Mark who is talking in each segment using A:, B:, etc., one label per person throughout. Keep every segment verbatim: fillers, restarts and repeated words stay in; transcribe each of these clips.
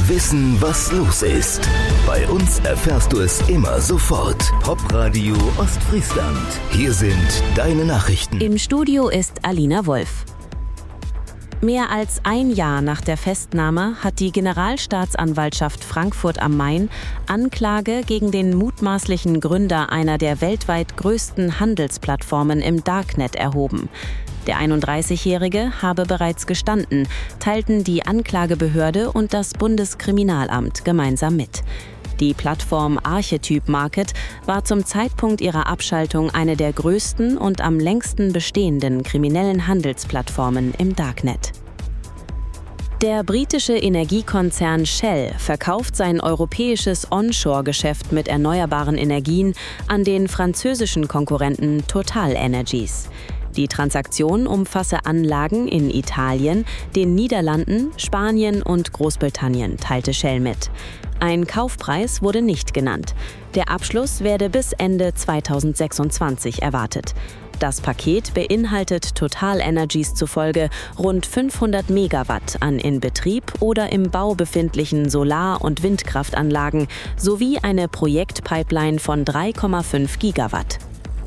A: Wissen, was los ist. Bei uns erfährst du es immer sofort. Popradio Ostfriesland. Hier sind deine Nachrichten.
B: Im Studio ist Alina Wolf. Mehr als ein Jahr nach der Festnahme hat die Generalstaatsanwaltschaft Frankfurt am Main Anklage gegen den mutmaßlichen Gründer einer der weltweit größten Handelsplattformen im Darknet erhoben. Der einunddreißigjährige habe bereits gestanden, teilten die Anklagebehörde und das Bundeskriminalamt gemeinsam mit. Die Plattform Archetyp Market war zum Zeitpunkt ihrer Abschaltung eine der größten und am längsten bestehenden kriminellen Handelsplattformen im Darknet. Der britische Energiekonzern Shell verkauft sein europäisches Onshore-Geschäft mit erneuerbaren Energien an den französischen Konkurrenten TotalEnergies. Die Transaktion umfasse Anlagen in Italien, den Niederlanden, Spanien und Großbritannien, teilte Shell mit. Ein Kaufpreis wurde nicht genannt. Der Abschluss werde bis Ende zweitausendsechsundzwanzig erwartet. Das Paket beinhaltet TotalEnergies zufolge rund fünfhundert Megawatt an in Betrieb oder im Bau befindlichen Solar- und Windkraftanlagen sowie eine Projektpipeline von drei Komma fünf Gigawatt.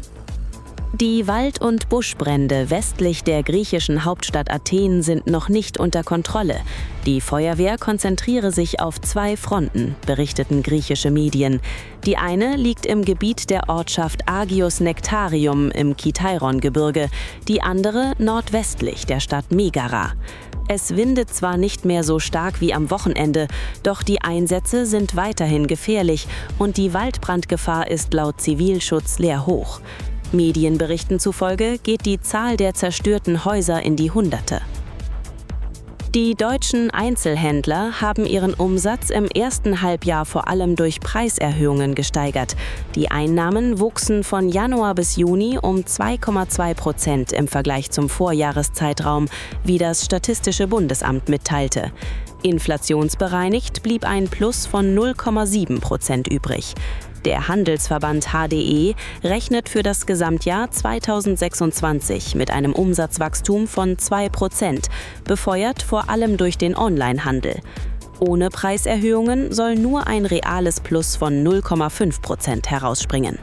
B: Die Wald- und Buschbrände westlich der griechischen Hauptstadt Athen sind noch nicht unter Kontrolle. Die Feuerwehr konzentriere sich auf zwei Fronten, berichteten griechische Medien. Die eine liegt im Gebiet der Ortschaft Agios Nektarium im Kitairon-Gebirge, die andere nordwestlich der Stadt Megara. Es windet zwar nicht mehr so stark wie am Wochenende, doch die Einsätze sind weiterhin gefährlich und die Waldbrandgefahr ist laut Zivilschutz sehr hoch. Medienberichten zufolge geht die Zahl der zerstörten Häuser in die Hunderte. Die deutschen Einzelhändler haben ihren Umsatz im ersten Halbjahr vor allem durch Preiserhöhungen gesteigert. Die Einnahmen wuchsen von Januar bis Juni um zwei Komma zwei Prozent im Vergleich zum Vorjahreszeitraum, wie das Statistische Bundesamt mitteilte. Inflationsbereinigt blieb ein Plus von null Komma sieben Prozent übrig. Der Handelsverband H D E rechnet für das Gesamtjahr zweitausendsechsundzwanzig mit einem Umsatzwachstum von zwei Prozent, befeuert vor allem durch den Onlinehandel. Ohne Preiserhöhungen soll nur ein reales Plus von null Komma fünf Prozent herausspringen.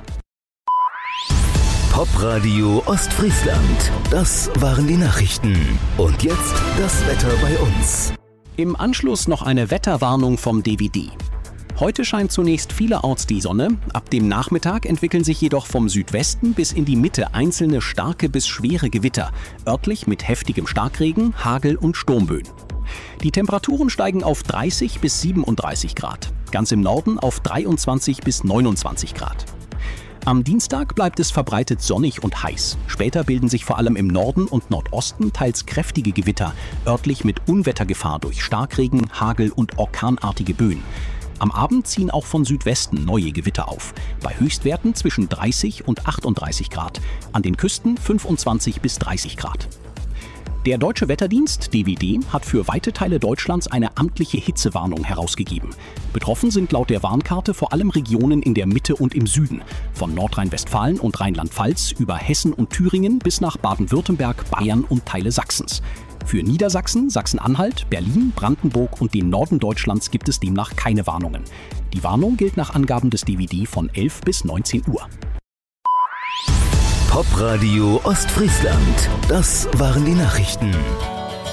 A: Popradio Ostfriesland. Das waren die Nachrichten. Und jetzt das Wetter bei uns.
C: Im Anschluss noch eine Wetterwarnung vom D W D. Heute scheint zunächst vielerorts die Sonne, ab dem Nachmittag entwickeln sich jedoch vom Südwesten bis in die Mitte einzelne starke bis schwere Gewitter, örtlich mit heftigem Starkregen, Hagel und Sturmböen. Die Temperaturen steigen auf dreißig bis siebenunddreißig Grad, ganz im Norden auf dreiundzwanzig bis neunundzwanzig Grad. Am Dienstag bleibt es verbreitet sonnig und heiß. Später bilden sich vor allem im Norden und Nordosten teils kräftige Gewitter, örtlich mit Unwettergefahr durch Starkregen, Hagel und orkanartige Böen. Am Abend ziehen auch von Südwesten neue Gewitter auf, bei Höchstwerten zwischen dreißig und achtunddreißig Grad, an den Küsten fünfundzwanzig bis dreißig Grad. Der Deutsche Wetterdienst D W D hat für weite Teile Deutschlands eine amtliche Hitzewarnung herausgegeben. Betroffen sind laut der Warnkarte vor allem Regionen in der Mitte und im Süden, von Nordrhein-Westfalen und Rheinland-Pfalz über Hessen und Thüringen bis nach Baden-Württemberg, Bayern und Teile Sachsens. Für Niedersachsen, Sachsen-Anhalt, Berlin, Brandenburg und den Norden Deutschlands gibt es demnach keine Warnungen. Die Warnung gilt nach Angaben des D W D von elf bis neunzehn Uhr.
A: Popradio Ostfriesland. Das waren die Nachrichten.